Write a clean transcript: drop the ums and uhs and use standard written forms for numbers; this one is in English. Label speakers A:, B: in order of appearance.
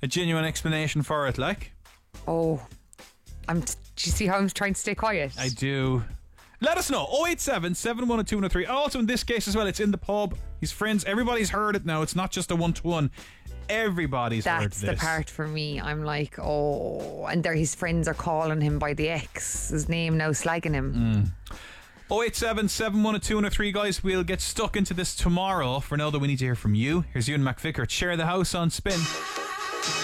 A: a genuine explanation for it, like?
B: Oh, do you see how I'm trying to stay quiet?
A: I do. Let us know. 087 712 103. Also, in this case as well, it's in the pub. His friends, everybody's heard it now. It's not just a one-to-one. Everybody's heard this.
B: That's the part for me. I'm like, oh, and his friends are calling him by the ex, his name now, slagging him.
A: 087 712 103, guys. We'll get stuck into this tomorrow. For now, though, we need to hear from you. Here's Ewan McVicker. Share the house on Spin.